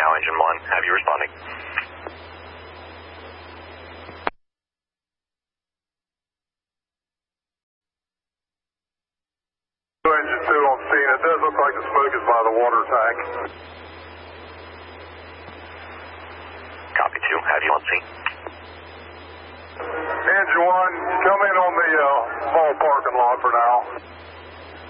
now, Engine 1. Have you responding? Engine 2 on scene. It does look like the smoke is by the water tank. Copy 2. Have you on scene? Engine 1, come in on the mall parking lot for now.